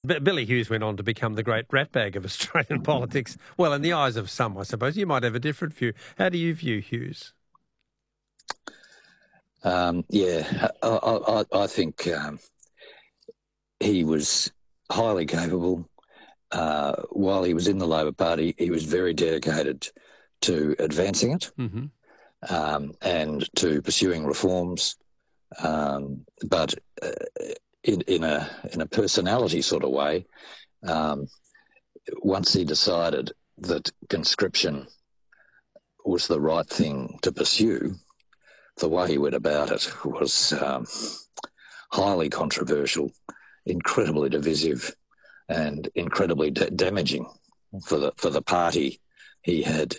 Billy Hughes went on to become the great ratbag of Australian politics. Well, in the eyes of some, I suppose. You might have a different view. How do you view Hughes? I think he was highly capable. While he was in the Labor Party, he was very dedicated to advancing it and to pursuing reforms. But in a personality sort of way, once he decided that conscription was the right thing to pursue, the way he went about it was highly controversial, incredibly divisive, and incredibly damaging for the party he had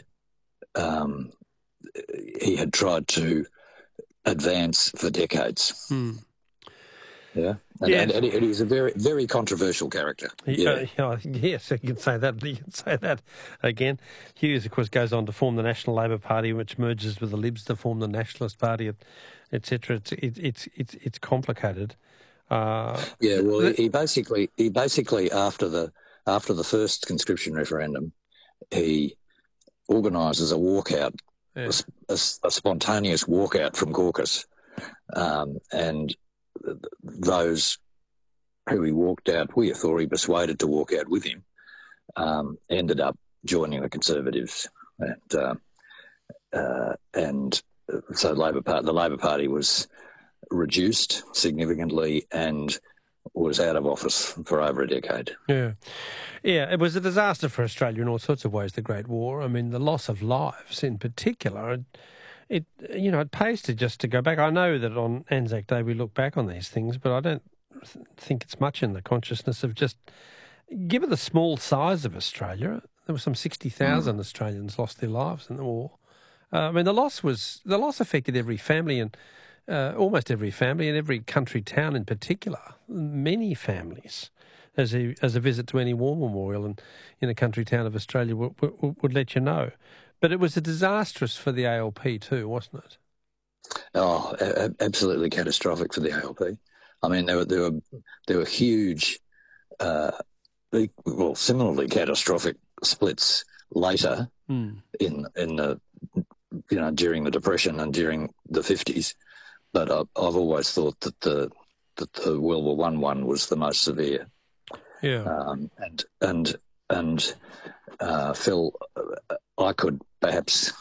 tried to advance for decades. Yeah, and he's a very, very controversial character. Yes, you can say that. You can say that again. Hughes, of course, goes on to form the National Labor Party, which merges with the Libs to form the Nationalist Party, etc. It's complicated. He basically after the first conscription referendum, he organises a walkout, a spontaneous walkout from caucus, and those who he walked out with, or he persuaded to walk out with him, ended up joining the Conservatives, and so the Labor Party was reduced significantly and was out of office for over a decade. Yeah, it was a disaster for Australia in all sorts of ways, the Great War. I mean, the loss of lives in particular. It pays to just to go back. I know that on Anzac Day we look back on these things, but I don't think it's much in the consciousness of just, given the small size of Australia, there were some 60,000 Australians lost their lives in the war. I mean, the loss affected every family and almost every family and every country town in particular. Many families, as a visit to any war memorial in a country town of Australia would let you know. But it was disastrous for the ALP too, wasn't it? Oh, absolutely catastrophic for the ALP. I mean, there were huge, similarly catastrophic splits later in the during the Depression and during the 50s. But I've always thought that the World War I one was the most severe. Yeah. Phil, I could perhaps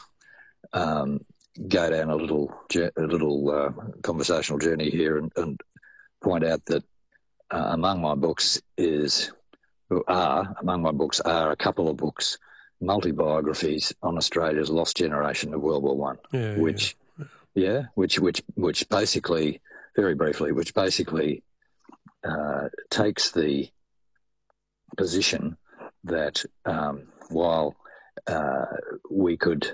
go down a little conversational journey here and point out that among my books are a couple of books, multi-biographies on Australia's lost generation of World War One, which basically, very briefly, takes the position that while we could,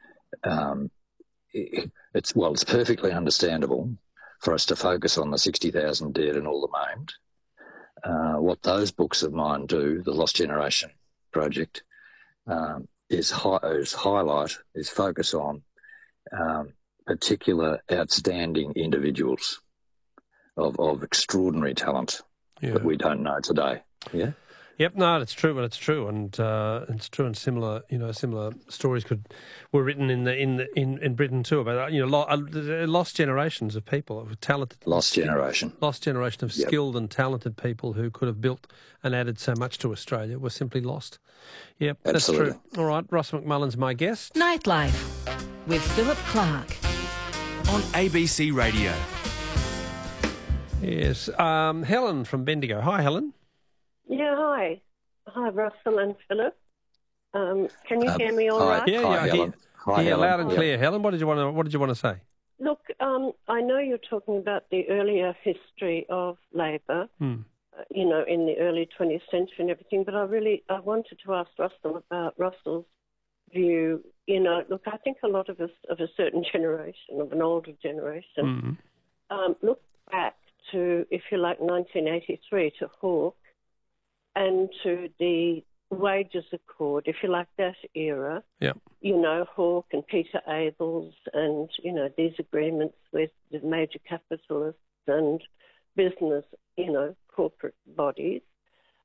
it's perfectly understandable for us to focus on the 60,000 dead and all the maimed. What those books of mine do, the Lost Generation Project, is focus on particular outstanding individuals of extraordinary talent that we don't know today. Yeah. Yep, no, it's true, and it's true, and similar stories were written in Britain too about lost generations of people, of talented, lost generation of skilled and talented people who could have built and added so much to Australia were simply lost. Yep, absolutely. That's true. All right, Ross McMullen's my guest. Nightlife with Philip Clark on ABC Radio. Yes, Helen from Bendigo. Hi, Helen. Yeah, hi. Hi, Russell and Philip. Can you hear me all right? Yeah, Helen. Hi, Helen. Helen. Loud and clear. Helen, what did you want to say? Look, I know you're talking about the earlier history of Labor, in the early 20th century and everything, but I wanted to ask Russell about Russell's view. Look, I think a lot of us of a certain generation, of an older generation, look back to, if you like, 1983, to Hawke, and to the Wages Accord, if you like, that era. Yeah. Hawke and Peter Abels and, these agreements with the major capitalists and business, corporate bodies.